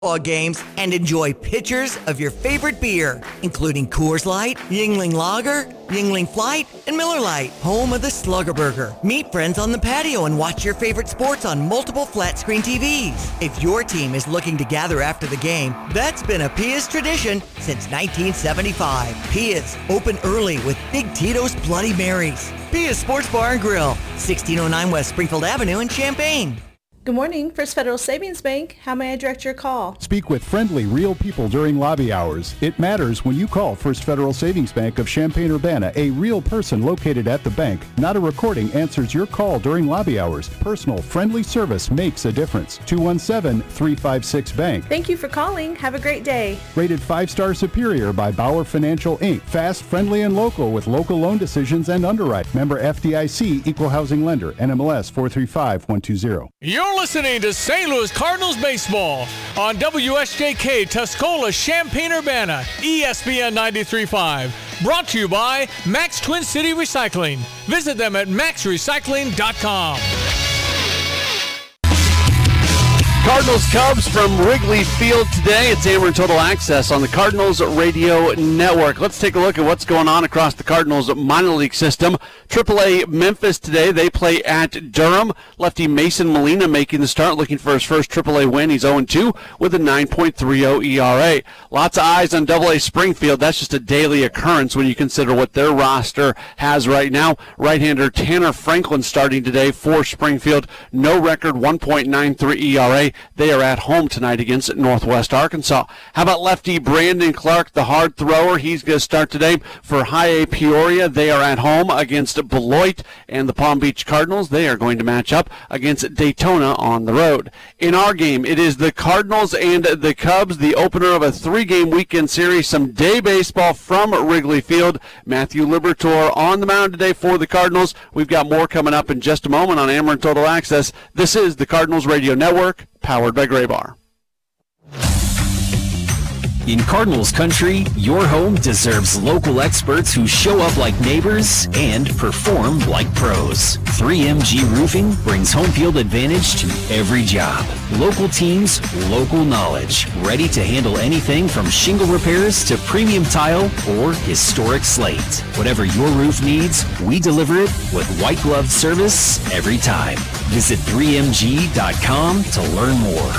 games and enjoy pitchers of your favorite beer, including Coors Light, Yuengling Lager, Yuengling Flight, and Miller Lite, home of the Slugger Burger. Meet friends on the patio and watch your favorite sports on multiple flat-screen TVs. If your team is looking to gather after the game, that's been a Pia's tradition since 1975. Pia's, open early with Big Tito's Bloody Marys. Pia's Sports Bar and Grill, 1609 West Springfield Avenue in Champaign. Good morning, First Federal Savings Bank. How may I direct your call? Speak with friendly, real people during lobby hours. It matters when you call First Federal Savings Bank of Champaign-Urbana. A real person located at the bank, not a recording, answers your call during lobby hours. Personal, friendly service makes a difference. 217-356-BANK. Thank you for calling. Have a great day. Rated 5-star superior by Bauer Financial, Inc. Fast, friendly, and local with local loan decisions and underwrite. Member FDIC, Equal Housing Lender, NMLS 435120. You're listening to St. Louis Cardinals baseball on WSJK Tuscola, Champaign-Urbana, ESPN 93.5. Brought to you by Max Twin City Recycling. Visit them at maxrecycling.com. Cardinals Cubs from Wrigley Field today. It's Ameren Total Access on the Cardinals Radio Network. Let's take a look at what's going on across the Cardinals minor league system. AAA Memphis today. They play at Durham. Lefty Mason Molina making the start, looking for his first AAA win. He's 0-2 with a 9.30 ERA. Lots of eyes on AA Springfield. That's just a daily occurrence when you consider what their roster has right now. Right-hander Tanner Franklin starting today for Springfield. No record, 1.93 ERA. They are at home tonight against Northwest Arkansas. How about lefty Brandon Clark, the hard thrower? He's going to start today for High A Peoria. They are at home against Beloit, and the Palm Beach Cardinals, they are going to match up against Daytona on the road. In our game, it is the Cardinals and the Cubs, the opener of a 3-game weekend series. Some day baseball from Wrigley Field. Matthew Liberatore on the mound today for the Cardinals. We've got more coming up in just a moment on Ameren Total Access. This is the Cardinals Radio Network, powered by Graybar. In Cardinals country, your home deserves local experts who show up like neighbors and perform like pros. 3MG Roofing brings home field advantage to every job. Local teams, local knowledge. Ready to handle anything from shingle repairs to premium tile or historic slate. Whatever your roof needs, we deliver it with white glove service every time. Visit 3mg.com to learn more.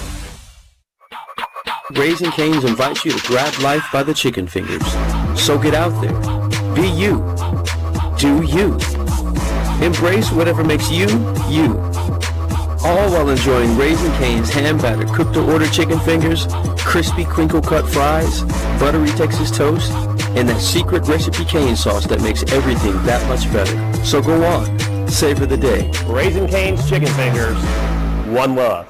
Raising Cane's invites you to grab life by the chicken fingers. So get out there. Be you. Do you. Embrace whatever makes you, you. All while enjoying Raising Cane's hand-battered cooked-to-order chicken fingers, crispy crinkle-cut fries, buttery Texas toast, and that secret recipe cane sauce that makes everything that much better. So go on. Savor the day. Raising Cane's chicken fingers. One love.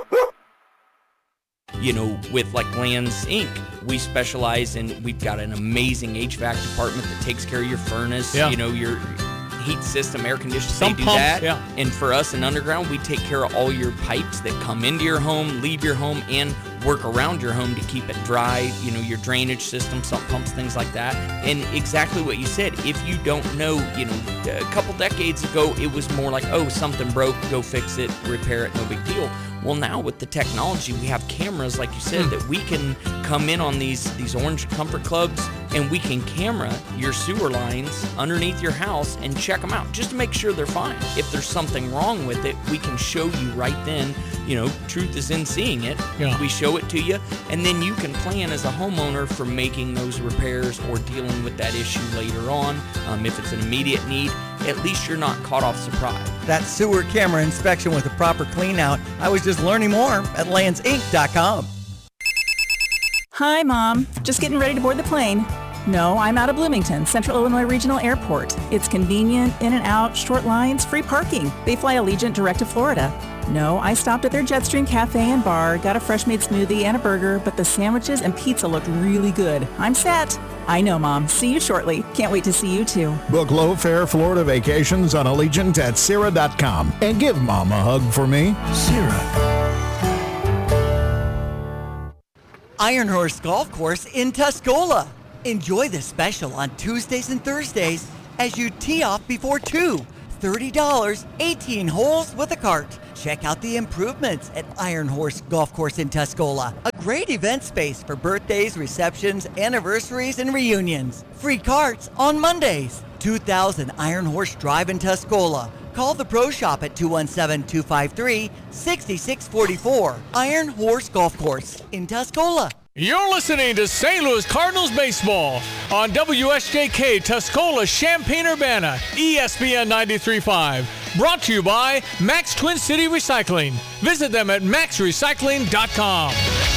You know, with like Lands Inc., we specialize in, we've got an amazing HVAC department that takes care of your furnace, you know, your heat system, air conditioning, they do that. Yeah. And for us in Underground, we take care of all your pipes that come into your home, leave your home, and work around your home to keep it dry, you know, your drainage system, sump pumps, things like that. And exactly what you said, if you don't know, you know, a couple decades ago, it was more like, oh, something broke, go fix it, repair it, no big deal. Well, now with the technology, we have cameras, like you said, that we can come in on these orange comfort clubs, and we can camera your sewer lines underneath your house and check them out just to make sure they're fine. If there's something wrong with it, we can show you right then. You know, truth is in seeing it. Yeah. We show it to you, and then you can plan as a homeowner for making those repairs or dealing with that issue later on. If it's an immediate need, at least you're not caught off surprise. That sewer camera inspection with a proper clean out. I was just learning more at landsinc.com. Hi, Mom. Just getting ready to board the plane. No, I'm out of Bloomington, Central Illinois Regional Airport. It's convenient, in and out, short lines, free parking. They fly Allegiant direct to Florida. No, I stopped at their Jetstream Cafe and Bar, got a fresh made smoothie and a burger, but the sandwiches and pizza looked really good. I'm set. I know, Mom. See you shortly. Can't wait to see you, too. Book low-fare Florida vacations on Allegiant at Sierra.com. And give Mom a hug for me. Sierra. Iron Horse Golf Course in Tuscola. Enjoy the special on Tuesdays and Thursdays as you tee off before 2. $30, 18 holes with a cart. Check out the improvements at Iron Horse Golf Course in Tuscola. A great event space for birthdays, receptions, anniversaries, and reunions. Free carts on Mondays. 2000 Iron Horse Drive in Tuscola. Call the Pro Shop at 217-253-6644. Iron Horse Golf Course in Tuscola. You're listening to St. Louis Cardinals baseball on WSJK Tuscola, Champaign-Urbana, ESPN 93.5. Brought to you by Max Twin City Recycling. Visit them at maxrecycling.com.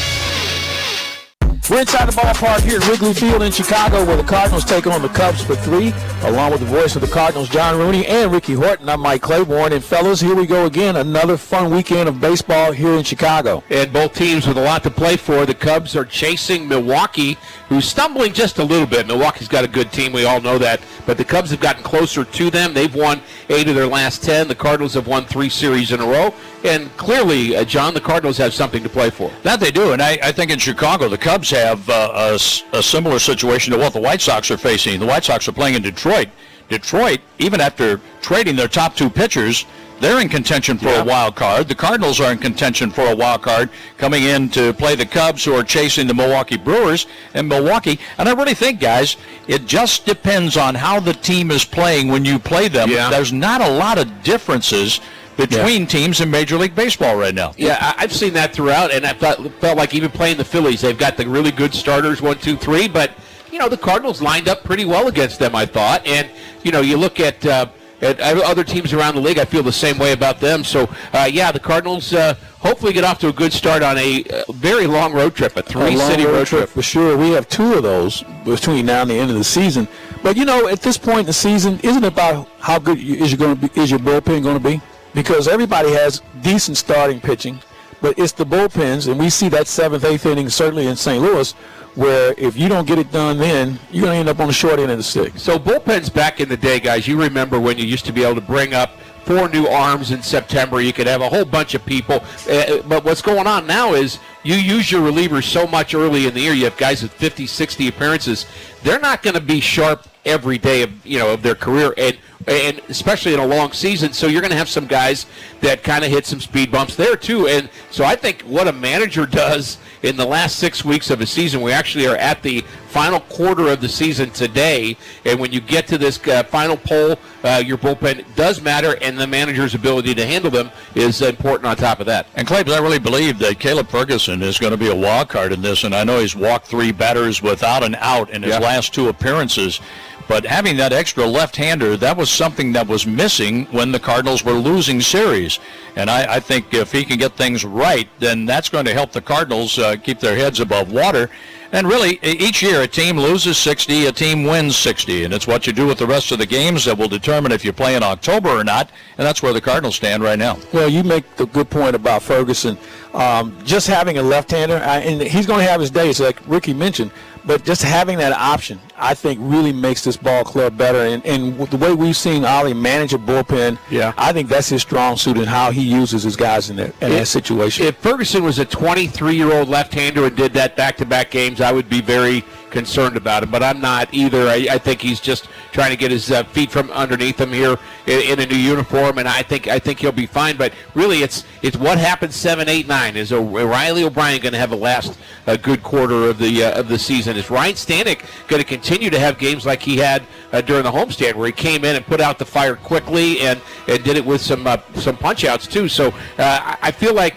We're inside the ballpark here at Wrigley Field in Chicago, where the Cardinals take on the Cubs for 3, along with the voice of the Cardinals, John Rooney, and Ricky Horton. I'm Mike Claiborne. And, fellas, here we go again. Another fun weekend of baseball here in Chicago. And both teams with a lot to play for. The Cubs are chasing Milwaukee, who's stumbling just a little bit. Milwaukee's got a good team. We all know that. But the Cubs have gotten closer to them. They've won 8 of their last 10. The Cardinals have won 3 series in a row. And clearly, John, the Cardinals have something to play for. That they do. And I think in Chicago, the Cubs have a similar situation to what the White Sox are facing. The White Sox are playing in Detroit. Detroit, even after trading their top 2 pitchers, they're in contention for a wild card. The Cardinals are in contention for a wild card coming in to play the Cubs, who are chasing the Milwaukee Brewers and Milwaukee. And I really think, guys, it just depends on how the team is playing when you play them. Yeah. There's not a lot of differences between teams in Major League Baseball right now. Yeah, I've seen that throughout, and I felt like even playing the Phillies, they've got the really good starters, 1, 2, 3, but, you know, the Cardinals lined up pretty well against them, I thought. And, you know, you look at other teams around the league, I feel the same way about them. So, the Cardinals hopefully get off to a good start on a very long road trip, a 3-city road trip. For sure. We have 2 of those between now and the end of the season. But, you know, at this point in the season, isn't it about how good is your bullpen going to be? Because everybody has decent starting pitching, but it's the bullpens, and we see that 7th, 8th inning certainly in St. Louis, where if you don't get it done then, you're going to end up on the short end of the stick. So bullpens back in the day, guys, you remember when you used to be able to bring up 4 new arms in September. You could have a whole bunch of people. But what's going on now is you use your relievers so much early in the year. You have guys with 50, 60 appearances. They're not going to be sharp every day of their career, and especially in a long season. So you're going to have some guys that kind of hit some speed bumps there too. And so I think what a manager does in the last 6 weeks of a season, we actually are at the final quarter of the season today, and when you get to this final poll, your bullpen does matter, and the manager's ability to handle them is important on top of that. And Clay, I really believe that Caleb Ferguson is going to be a wild card in this, and I know he's walked 3 batters without an out in his last 2 appearances. But having that extra left-hander, that was something that was missing when the Cardinals were losing series. And I think if he can get things right, then that's going to help the Cardinals keep their heads above water. And really, each year a team loses 60, a team wins 60. And it's what you do with the rest of the games that will determine if you play in October or not. And that's where the Cardinals stand right now. Well, you make the good point about Ferguson. Just having a left-hander, and he's going to have his days, like Ricky mentioned. But just having that option, I think, really makes this ball club better. And the way we've seen Ollie manage a bullpen, I think that's his strong suit and how he uses his guys in that situation. If Ferguson was a 23-year-old left-hander and did that back-to-back games, I would be very concerned about him. But I'm not either. I think he's just trying to get his feet from underneath him here in a new uniform, and I think he'll be fine. But really, it's what happens 7, 8, 9. Is Riley O'Brien going to have a good quarter of the season? Is Ryan Stanek going to continue to have games like he had during the homestand, where he came in and put out the fire quickly and did it with some punch outs too? So I feel like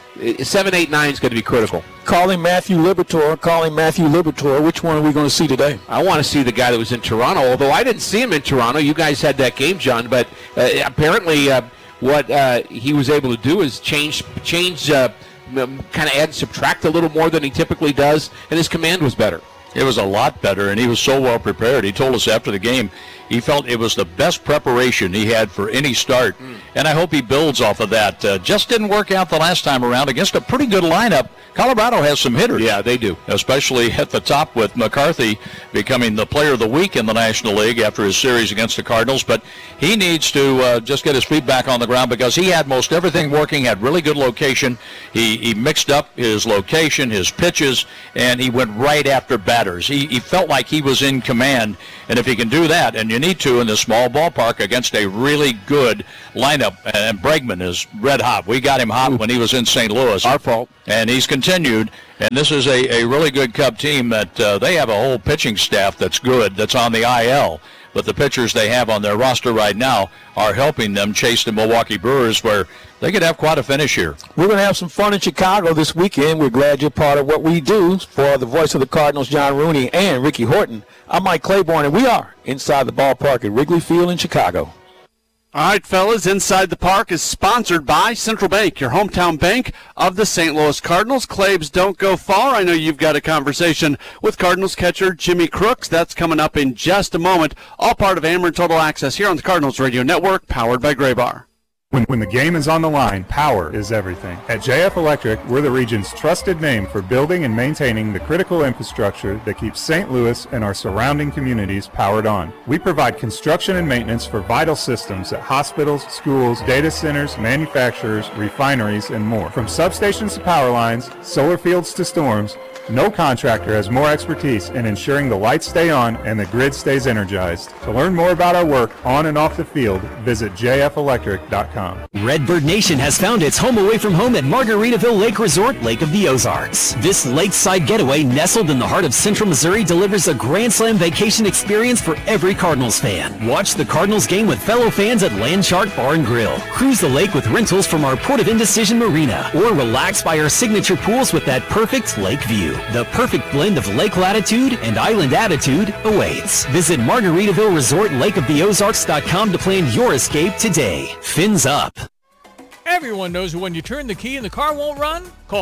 7, 8, 9 is going to be critical. Calling Matthew Liberatore. Which one are we going to see today? I want to see the guy that was in Toronto, although I didn't see him in Toronto. You guys had that game, John, but apparently what he was able to do is change kind of add and subtract a little more than he typically does, and his command was better. It was a lot better, and he was so well prepared. He told us after the game he felt it was the best preparation he had for any start. and I hope he builds off of that. Just didn't work out the last time around against a pretty good lineup. Colorado has some hitters. Yeah, they do. Especially at the top with McCarthy becoming the player of the week in the National League after his series against the Cardinals. But he needs to just get his feet back on the ground because he had most everything working, had really good location. He mixed up his location, his pitches, and he went right after batters. He felt like he was in command. And if he can do that, and you need to in this small ballpark against a really good lineup, and Bregman is red hot. We got him hot when he was in St. Louis. Our fault. And he's continued. And this is a really good Cub team that they have a whole pitching staff that's good, that's on the IL. But the pitchers they have on their roster right now are helping them chase the Milwaukee Brewers, where they could have quite a finish here. We're going to have some fun in Chicago this weekend. We're glad you're part of what we do. For the voice of the Cardinals, John Rooney, and Ricky Horton, I'm Mike Claiborne, and we are inside the ballpark at Wrigley Field in Chicago. All right, fellas, Inside the Park is sponsored by Central Bank, your hometown bank of the St. Louis Cardinals. Claibs, don't go far. I know you've got a conversation with Cardinals catcher Jimmy Crooks. That's coming up in just a moment. All part of Ameren Total Access here on the Cardinals Radio Network, powered by Graybar. When the game is on the line, power is everything. At JF Electric, we're the region's trusted name for building and maintaining the critical infrastructure that keeps St. Louis and our surrounding communities powered on. We provide construction and maintenance for vital systems at hospitals, schools, data centers, manufacturers, refineries, and more. From substations to power lines, solar fields to storms, no contractor has more expertise in ensuring the lights stay on and the grid stays energized. To learn more about our work on and off the field, visit jfelectric.com. Redbird Nation has found its home away from home at Margaritaville Lake Resort, Lake of the Ozarks. This lakeside getaway nestled in the heart of central Missouri delivers a Grand Slam vacation experience for every Cardinals fan. Watch the Cardinals game with fellow fans at Landchart Bar and Grill. Cruise the lake with rentals from our Port of Indecision Marina, or relax by our signature pools with that perfect lake view. The perfect blend of lake latitude and island attitude awaits. Visit Margaritaville Resort LakeOfTheOzarks.com to plan your escape today. Fins up. Everyone knows when you turn the key and the car won't run? Call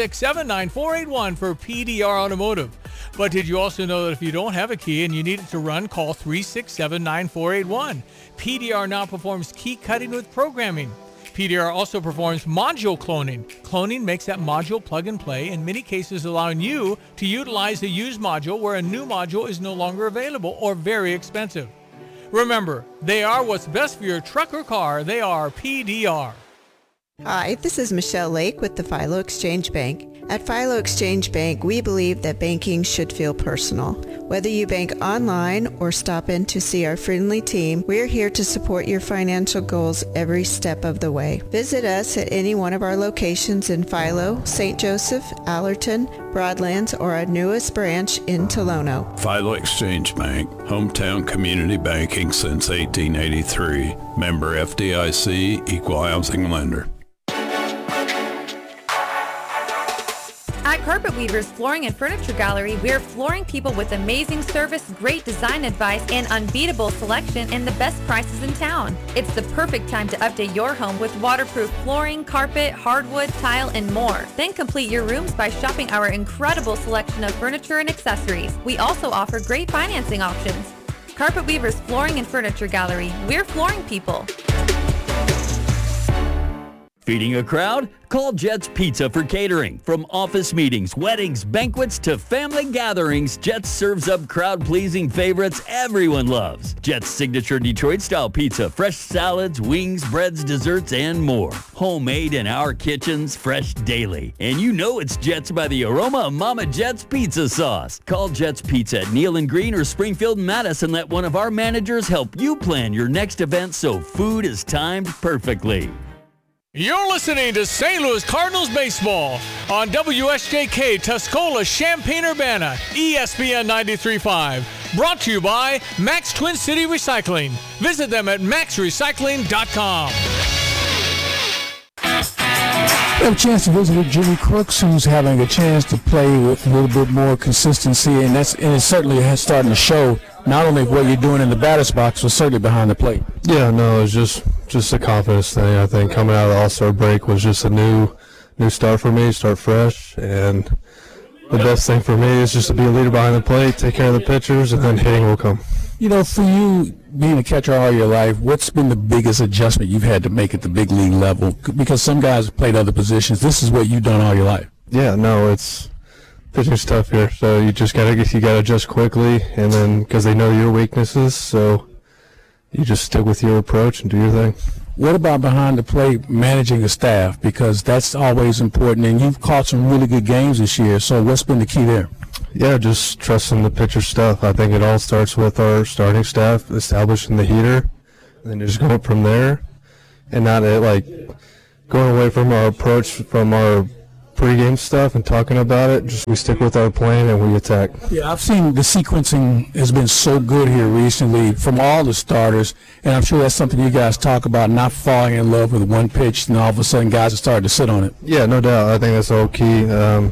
367-9481 for PDR Automotive. But did you also know that if you don't have a key and you need it to run, call 367-9481. PDR now performs key cutting with programming. PDR also performs module cloning. Cloning makes that module plug and play, in many cases allowing you to utilize a used module where a new module is no longer available or very expensive. Remember, they are what's best for your truck or car. They are PDR. Hi, this is Michelle Lake with the Philo Exchange Bank. At Philo Exchange Bank, we believe that banking should feel personal. Whether you bank online or stop in to see our friendly team, we're here to support your financial goals every step of the way. Visit us at any one of our locations in Philo, St. Joseph, Allerton, Broadlands, or our newest branch in Tolono. Philo Exchange Bank, hometown community banking since 1883. Member FDIC, equal housing lender. At Carpet Weavers Flooring and Furniture Gallery, we're flooring people with amazing service, great design advice, and unbeatable selection and the best prices in town. It's the perfect time to update your home with waterproof flooring, carpet, hardwood, tile, and more. Then complete your rooms by shopping our incredible selection of furniture and accessories. We also offer great financing options. Carpet Weavers Flooring and Furniture Gallery, we're flooring people. Feeding a crowd? Call Jets Pizza for catering. From office meetings, weddings, banquets, to family gatherings, Jets serves up crowd-pleasing favorites everyone loves. Jets' signature Detroit-style pizza, fresh salads, wings, breads, desserts, and more. Homemade in our kitchens, fresh daily. And you know it's Jets by the aroma of Mama Jet's pizza sauce. Call Jets Pizza at Neal and Green or Springfield and Madison. Let one of our managers help you plan your next event so food is timed perfectly. You're listening to St. Louis Cardinals baseball on WSJK Tuscola, Champaign-Urbana, ESPN 93.5. Brought to you by Max Twin City Recycling. Visit them at maxrecycling.com. We have a chance to visit with Jimmy Crooks, who's having a chance to play with a little bit more consistency, and it certainly has starting to show not only what you're doing in the batter's box, but certainly behind the plate. Yeah, no, it's just a confidence thing. I think coming out of the All-Star break was just a new start for me, start fresh, and the best thing for me is just to be a leader behind the plate, take care of the pitchers, and then hitting will come. You know, for you, being a catcher all your life, what's been the biggest adjustment you've had to make at the big league level? Because some guys have played other positions. This is what you've done all your life. Yeah, no, pitching's tough here. So you gotta adjust quickly, and then because they know your weaknesses, so you just stick with your approach and do your thing. What about behind the plate, managing the staff? Because that's always important, and you've caught some really good games this year. So what's been the key there? Yeah, just trusting the pitcher stuff. I think it all starts with our starting staff establishing the heater, and then just going from there, and not going away from our approach from our pregame stuff and talking about it. Just we stick with our plan and we attack. Yeah, I've seen the sequencing has been so good here recently from all the starters, and I'm sure that's something you guys talk about, not falling in love with one pitch and all of a sudden guys are starting to sit on it. Yeah, no doubt. I think that's all key.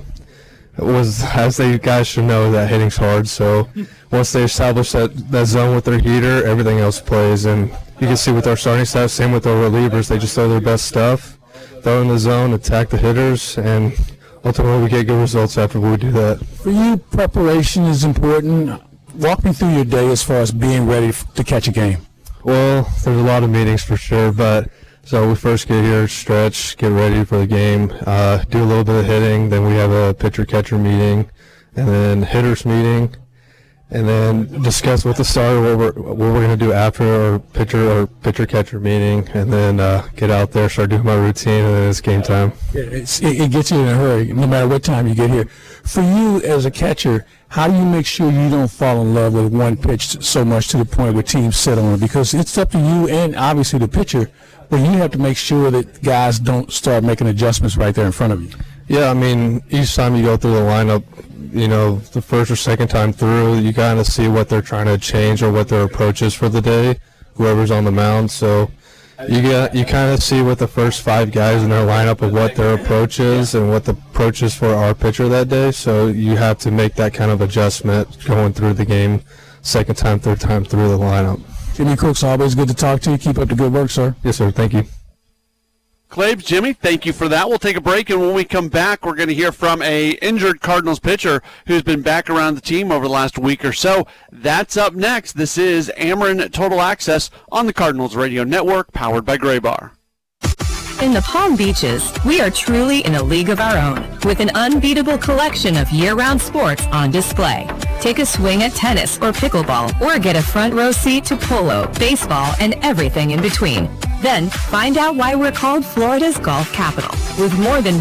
Guys should know that hitting's hard, so once they establish that zone with their heater, everything else plays. And you can see with our starting staff, same with our relievers, they just throw their best stuff, throw in the zone, attack the hitters, and ultimately we get good results after we do that. For you, preparation is important. Walk me through your day as far as being ready to catch a game. Well, there's a lot of meetings for sure, but so we first get here, stretch, get ready for the game, do a little bit of hitting, then we have a pitcher-catcher meeting, and then hitters meeting, and then discuss with the starter what we're going to do after our pitcher-catcher meeting, and then get out there, start doing my routine, and then it's game time. It gets you in a hurry, no matter what time you get here. For you as a catcher, how do you make sure you don't fall in love with one pitch so much to the point where teams sit on it? Because it's up to you and obviously the pitcher, but you have to make sure that guys don't start making adjustments right there in front of you. Yeah, I mean, each time you go through the lineup, you know, the first or second time through, you kind of see what they're trying to change or what their approach is for the day, whoever's on the mound. So you kind of see with the first 5 guys in their lineup of what their approach is and what the approach is for our pitcher that day. So you have to make that kind of adjustment going through the game, second time, third time through the lineup. Jimmy Crooks, always good to talk to you. Keep up the good work, sir. Yes, sir. Thank you. Claves, Jimmy, thank you for that. We'll take a break, and when we come back, we're going to hear from a injured Cardinals pitcher who's been back around the team over the last week or so. That's up next. This is Ameren Total Access on the Cardinals Radio Network, powered by Graybar. In the Palm Beaches, we are truly in a league of our own, with an unbeatable collection of year-round sports on display. Take a swing at tennis or pickleball, or get a front row seat to polo, baseball, and everything in between. Then, find out why we're called Florida's golf capital, with more than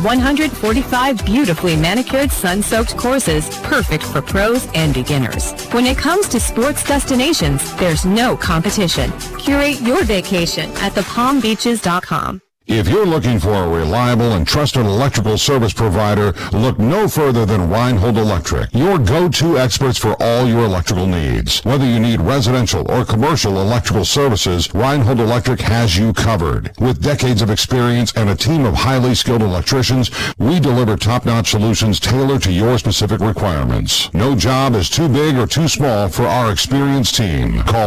145 beautifully manicured sun-soaked courses, perfect for pros and beginners. When it comes to sports destinations, there's no competition. Curate your vacation at thepalmbeaches.com. If you're looking for a reliable and trusted electrical service provider, look no further than Reinhold Electric, your go-to experts for all your electrical needs. Whether you need residential or commercial electrical services, Reinhold Electric has you covered. With decades of experience and a team of highly skilled electricians, we deliver top-notch solutions tailored to your specific requirements. No job is too big or too small for our experienced team. Call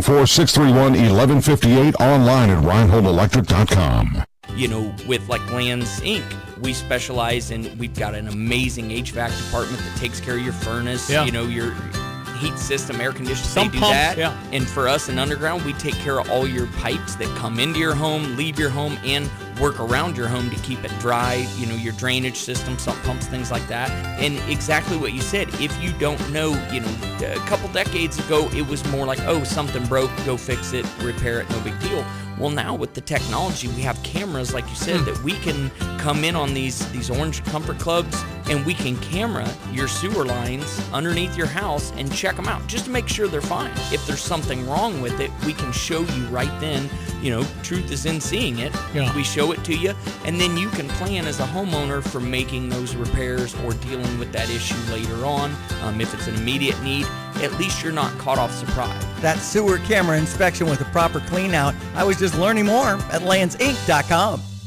314-631-1158 online at reinholdelectric.com. You know, with like Lands Inc., we specialize in, we've got an amazing HVAC department that takes care of your furnace, you know, your heat system, air conditioning, they do that. Yeah. And for us in Underground, we take care of all your pipes that come into your home, leave your home, and work around your home to keep it dry, you know, your drainage system, sump pumps, things like that. And exactly what you said, if you don't know, you know, a couple decades ago, it was more like, oh, something broke, go fix it, repair it, no big deal. Well, now with the technology, we have cameras, like you said, that we can come in on these orange comfort clubs, and we can camera your sewer lines underneath your house and check them out just to make sure they're fine. If there's something wrong with it, we can show you right then. You know, truth is in seeing it. Yeah. We show it to you, and then you can plan as a homeowner for making those repairs or dealing with that issue later on. If it's an immediate need, at least you're not caught off surprise. That sewer camera inspection with a proper clean out, I was just learning more at landsinc.com.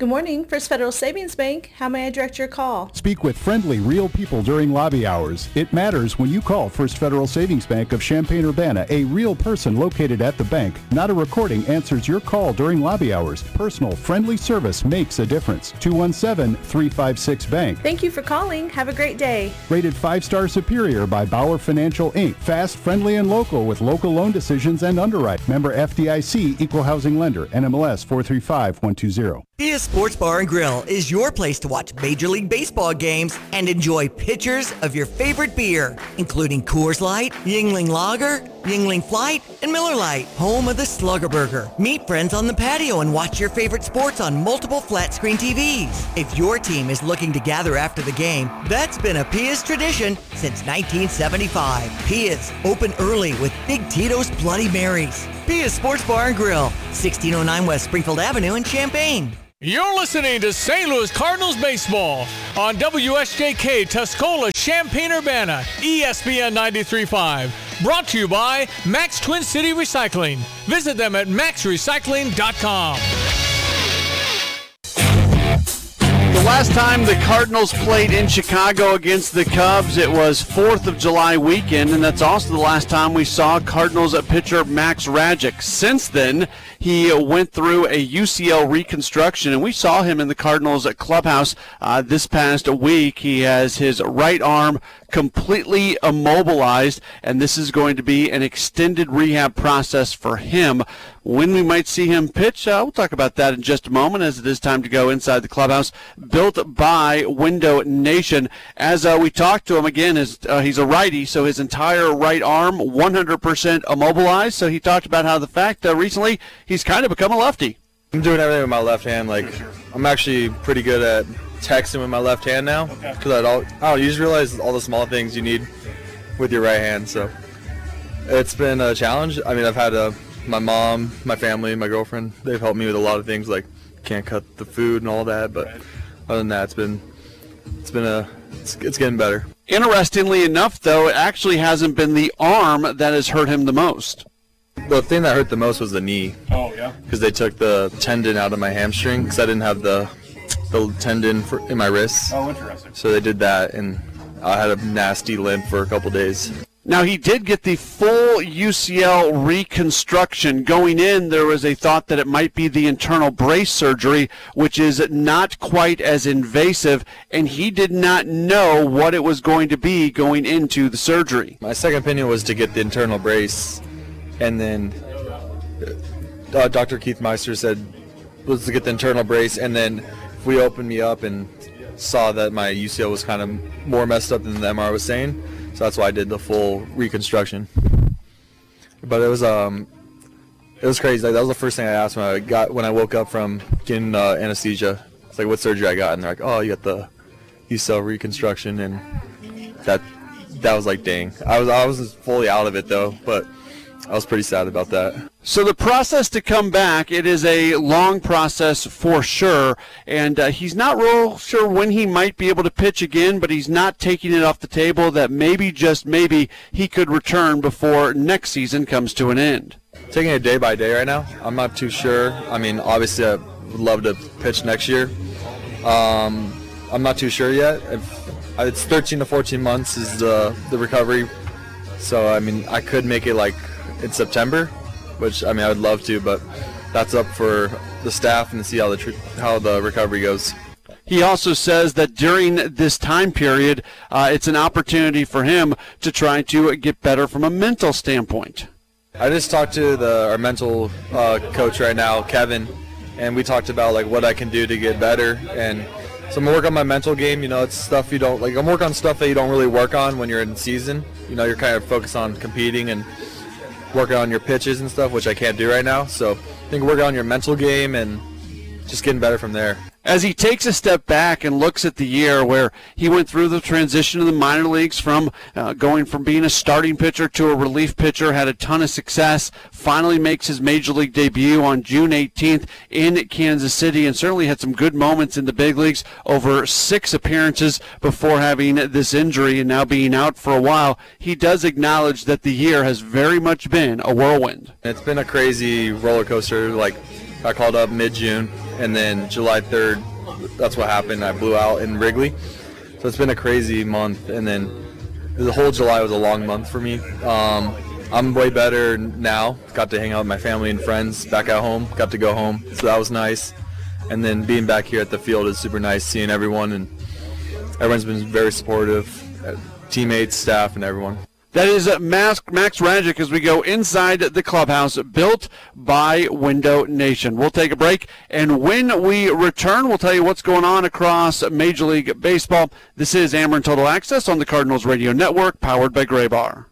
Good morning, First Federal Savings Bank. How may I direct your call? Speak with friendly, real people during lobby hours. It matters when you call First Federal Savings Bank of Champaign-Urbana. A real person located at the bank, not a recording, answers your call during lobby hours. Personal, friendly service makes a difference. 217-356-BANK. Thank you for calling. Have a great day. Rated 5-star superior by Bauer Financial, Inc. Fast, friendly, and local with local loan decisions and underwrite. Member FDIC, Equal Housing Lender, NMLS 435120. Pia Sports Bar and Grill is your place to watch Major League Baseball games and enjoy pitchers of your favorite beer, including Coors Light, Yuengling Lager, Yuengling Flight, and Miller Lite. Home of the Slugger Burger. Meet friends on the patio and watch your favorite sports on multiple flat-screen TVs. If your team is looking to gather after the game, that's been a Pia's tradition since 1975. Pia's, open early with Big Tito's Bloody Marys. Pia's Sports Bar and Grill, 1609 West Springfield Avenue in Champaign. You're listening to St. Louis Cardinals baseball on WSJK Tuscola, Champaign-Urbana, ESPN 93.5. Brought to you by Max Twin City Recycling. Visit them at maxrecycling.com. The last time the Cardinals played in Chicago against the Cubs, it was 4th of July weekend, and that's also the last time we saw Cardinals pitcher Max Radjic. Since then, he went through a UCL reconstruction, and we saw him in the Cardinals clubhouse this past week. He has his right arm completely immobilized, and this is going to be an extended rehab process for him. When we might see him pitch, we'll talk about that in just a moment, as it is time to go inside the clubhouse, built by Window Nation. As we talked to him again, he's a righty, so his entire right arm 100% immobilized. So he talked about how the fact recently he's kind of become a lefty. I'm doing everything with my left hand. I'm actually pretty good at texting with my left hand now, because you just realize all the small things you need with your right hand. So it's been a challenge. I mean, I've had my mom, my family, my girlfriend, they've helped me with a lot of things, like can't cut the food and all that, but other than that, it's getting better. Interestingly enough, though, it actually hasn't been the arm that has hurt him the most. The thing that hurt the most was the knee. Oh, yeah? Because they took the tendon out of my hamstring, because I didn't have the tendon in my wrist. Oh, interesting. So they did that, and I had a nasty limp for a couple days. Now, he did get the full UCL reconstruction. Going in, there was a thought that it might be the internal brace surgery, which is not quite as invasive, and he did not know what it was going to be going into the surgery. My second opinion was to get the internal brace, and then Dr. Keith Meister said, let's get the internal brace, and then if we opened me up and saw that my UCL was kind of more messed up than the MR was saying, so that's why I did the full reconstruction. But it was crazy. That was the first thing I asked when I woke up from getting anesthesia. It's like, what surgery I got? And they're like, oh, you got the UCL reconstruction, and that was like, dang. I was fully out of it though, but I was pretty sad about that. So the process to come back, it is a long process for sure, and he's not real sure when he might be able to pitch again, but he's not taking it off the table that maybe, just maybe, he could return before next season comes to an end. Taking it day by day right now. I'm not too sure. I mean, obviously I would love to pitch next year. I'm not too sure yet. It's 13 to 14 months is the recovery, so I mean, I could make it like in September, which I mean I would love to, but that's up for the staff and to see how the recovery goes. He also says that during this time period, it's an opportunity for him to try to get better from a mental standpoint. I just talked to our mental coach right now, Kevin, and we talked about like what I can do to get better. And so I'm working on my mental game. You know, it's stuff you don't like. I'm working on stuff that you don't really work on when you're in season. You know, you're kind of focused on competing and working on your pitches and stuff, which I can't do right now. So I think working on your mental game and just getting better from there. As he takes a step back and looks at the year where he went through the transition to the minor leagues from going from being a starting pitcher to a relief pitcher, had a ton of success, finally makes his major league debut on June 18th in Kansas City, and certainly had some good moments in the big leagues over 6 appearances before having this injury and now being out for a while. He does acknowledge that the year has very much been a whirlwind. It's been a crazy roller coaster. Like got called up mid-June, and then July 3rd, that's what happened. I blew out in Wrigley. So it's been a crazy month, and then the whole July was a long month for me. I'm way better now. Got to hang out with my family and friends back at home. Got to go home, so that was nice. And then being back here at the field is super nice, seeing everyone, and everyone's been very supportive, teammates, staff, and everyone. That is Max Rajic as we go inside the clubhouse built by Window Nation. We'll take a break, and when we return, we'll tell you what's going on across Major League Baseball. This is Ameren Total Access on the Cardinals Radio Network, powered by Graybar.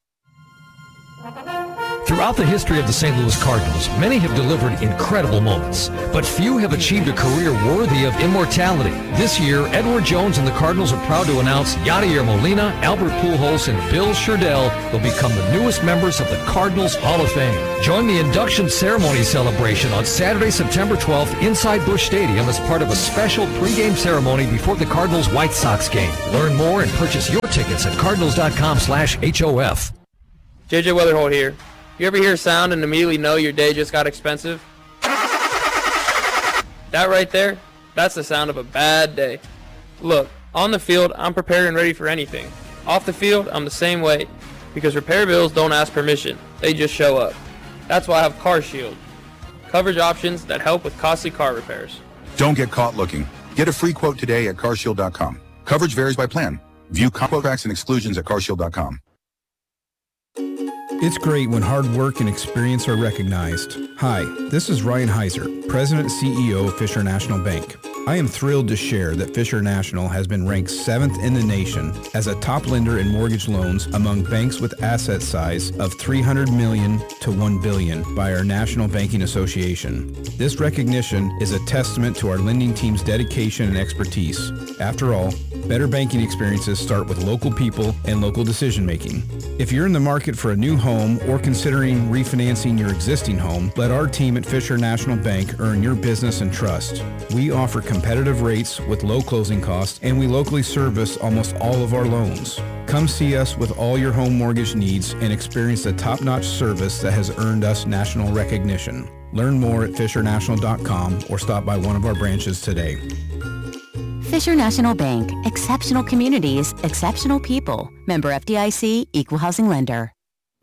Throughout the history of the St. Louis Cardinals, many have delivered incredible moments, but few have achieved a career worthy of immortality. This year, Edward Jones and the Cardinals are proud to announce Yadier Molina, Albert Pujols, and Bill Scherdahl will become the newest members of the Cardinals Hall of Fame. Join the induction ceremony celebration on Saturday, September 12th inside Busch Stadium as part of a special pregame ceremony before the Cardinals-White Sox game. Learn more and purchase your tickets at cardinals.com/HOF. JJ Weatherholt here. You ever hear a sound and immediately know your day just got expensive? That right there, that's the sound of a bad day. Look, on the field, I'm prepared and ready for anything. Off the field, I'm the same way. Because repair bills don't ask permission, they just show up. That's why I have CarShield. Coverage options that help with costly car repairs. Don't get caught looking. Get a free quote today at carshield.com. Coverage varies by plan. View contracts and exclusions at carshield.com. It's great when hard work and experience are recognized. Hi, this is Ryan Heiser, President and CEO of Fisher National Bank. I am thrilled to share that Fisher National has been ranked 7th in the nation as a top lender in mortgage loans among banks with asset size of $300 million to $1 billion by our National Banking Association. This recognition is a testament to our lending team's dedication and expertise. After all, better banking experiences start with local people and local decision making. If you're in the market for a new home or considering refinancing your existing home, let our team at Fisher National Bank earn your business and trust. We offer competitive rates with low closing costs, and we locally service almost all of our loans. Come see us with all your home mortgage needs and experience the top-notch service that has earned us national recognition. Learn more at fishernational.com or stop by one of our branches today. Fisher National Bank. Exceptional communities, exceptional people. Member FDIC, Equal Housing Lender.